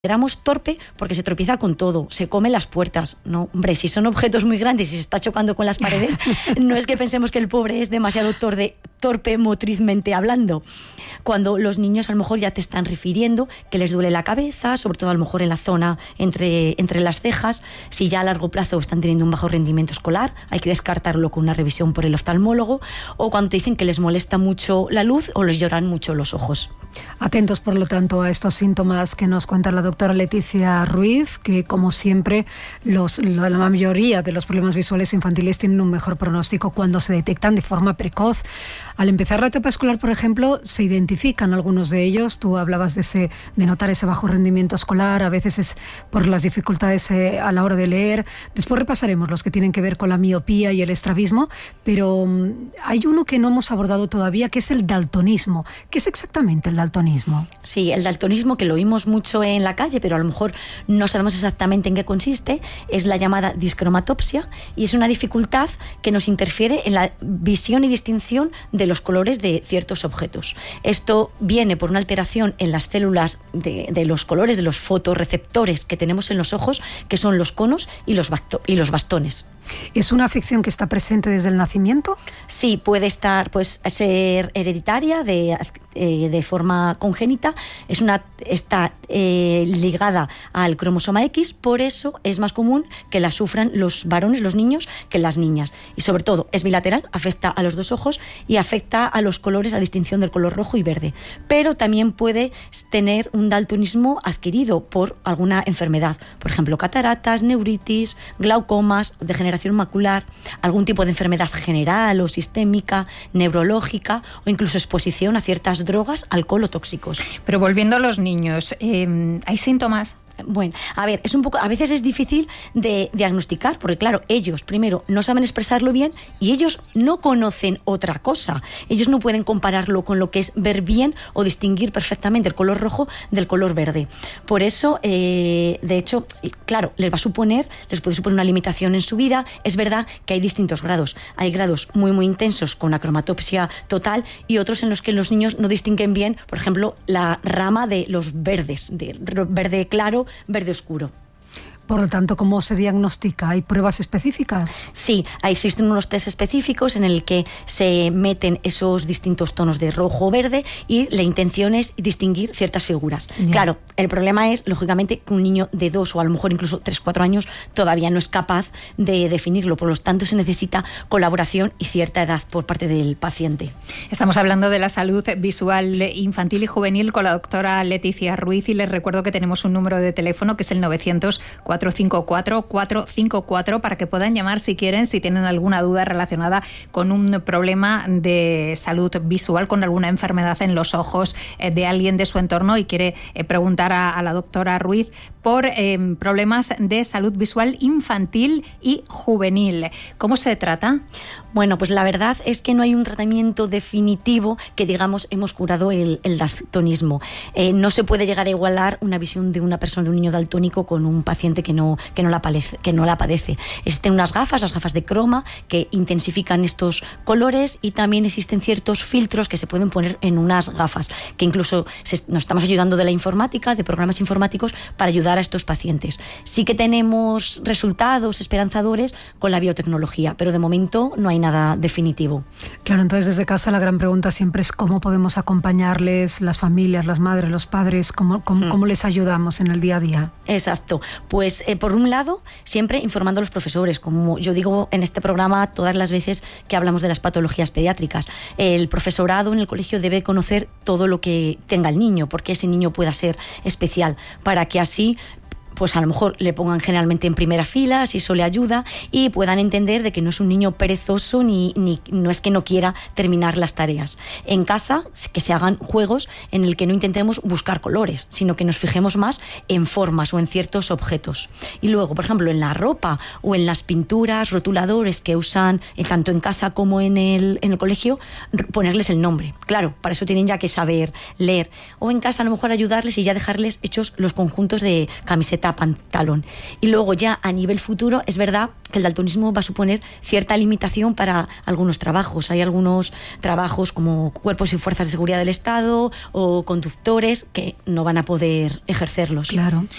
consideramos torpe porque se tropieza con todo, se come las puertas. No, hombre, si son objetos muy grandes y se está chocando con las paredes, no es que pensemos que el pobre es demasiado torpe motrizmente hablando. Cuando los niños a lo mejor ya te están refiriendo que les duele la cabeza, sobre todo a lo mejor en la zona entre las cejas, si ya a largo plazo están teniendo un bajo rendimiento escolar, hay que descartarlo con una revisión por el oftalmólogo, o cuando te dicen que les molesta mucho la luz o les lloran mucho los ojos. Atentos, por lo tanto, a estos síntomas que nos cuenta la doctora Leticia Ruiz, que como siempre la mayoría de los problemas visuales infantiles tienen un mejor pronóstico cuando se detectan de forma precoz. Al empezar la etapa escolar, por ejemplo, se identifican algunos de ellos. Tú hablabas de notar ese bajo rendimiento escolar, a veces es por las dificultades a la hora de leer. Después repasaremos los que tienen que ver con la miopía y el estrabismo, pero hay uno que no hemos abordado todavía, que es el daltonismo. ¿Qué es exactamente el daltonismo? Sí, el daltonismo, que lo oímos mucho en la calle, pero a lo mejor no sabemos exactamente en qué consiste, es la llamada discromatopsia, y es una dificultad que nos interfiere en la visión y distinción de los colores de ciertos objetos. Esto viene por una alteración en las células de los colores, de los fotorreceptores que tenemos en los ojos, que son los conos y los bastones. ¿Es una afección que está presente desde el nacimiento? Sí, puede ser hereditaria, de forma congénita. Está ligada al cromosoma X, por eso es más común que la sufran los varones, los niños, que las niñas. Y sobre todo es bilateral, afecta a los dos ojos y afecta a los colores, a distinción del color rojo y verde. Pero también puede tener un daltonismo adquirido por alguna enfermedad, por ejemplo, cataratas, neuritis, glaucomas, degeneración macular, algún tipo de enfermedad general o sistémica, neurológica, o incluso exposición a ciertas drogas, alcohol o tóxicos. Pero volviendo a los niños, ¿hay síntomas? Bueno, a veces es difícil de diagnosticar, porque claro, ellos primero no saben expresarlo bien y ellos no conocen otra cosa. Ellos no pueden compararlo con lo que es ver bien o distinguir perfectamente el color rojo del color verde. Por eso, de hecho, claro, les puede suponer una limitación en su vida. Es verdad que hay distintos grados. Hay grados muy, muy intensos con acromatopsia total y otros en los que los niños no distinguen bien, por ejemplo, la rama de los verdes, de verde claro, verde oscuro. Por lo tanto, ¿cómo se diagnostica? ¿Hay pruebas específicas? Sí, existen unos test específicos en el que se meten esos distintos tonos de rojo o verde y la intención es distinguir ciertas figuras. Yeah. Claro, el problema es, lógicamente, que un niño de 2 o a lo mejor incluso 3-4 años todavía no es capaz de definirlo. Por lo tanto, se necesita colaboración y cierta edad por parte del paciente. Estamos hablando de la salud visual infantil y juvenil con la doctora Leticia Ruiz y les recuerdo que tenemos un número de teléfono que es el 900-454-454 para que puedan llamar si quieren, si tienen alguna duda relacionada con un problema de salud visual, con alguna enfermedad en los ojos de alguien de su entorno y quiere preguntar a la doctora Ruiz por problemas de salud visual infantil y juvenil. ¿Cómo se trata? Bueno, pues la verdad es que no hay un tratamiento definitivo que digamos hemos curado el daltonismo. No se puede llegar a igualar una visión de una persona, de un niño daltónico, con un paciente que no la padece. Existen unas gafas, las gafas de croma, que intensifican estos colores, y también existen ciertos filtros que se pueden poner en unas gafas, que incluso nos estamos ayudando de la informática, de programas informáticos, para ayudar a estos pacientes. Sí que tenemos resultados esperanzadores con la biotecnología, pero de momento no hay nada definitivo. Claro, entonces desde casa la gran pregunta siempre es cómo podemos acompañarles, las familias, las madres, los padres, cómo les ayudamos en el día a día. Exacto. Pues por un lado, siempre informando a los profesores, como yo digo en este programa todas las veces que hablamos de las patologías pediátricas. El profesorado en el colegio debe conocer todo lo que tenga el niño, porque ese niño pueda ser especial, para que así pues a lo mejor le pongan generalmente en primera fila, si eso le ayuda, y puedan entender de que no es un niño perezoso ni no es que no quiera terminar las tareas. En casa, que se hagan juegos en el que no intentemos buscar colores, sino que nos fijemos más en formas o en ciertos objetos. Y luego, por ejemplo, en la ropa o en las pinturas, rotuladores que usan tanto en casa como en el colegio, ponerles el nombre. Claro, para eso tienen ya que saber leer. O en casa a lo mejor ayudarles y ya dejarles hechos los conjuntos de camiseta pantalón. Y luego ya a nivel futuro es verdad que el daltonismo va a suponer cierta limitación para algunos trabajos. Hay algunos trabajos como cuerpos y fuerzas de seguridad del Estado o conductores que no van a poder ejercerlos. Claro.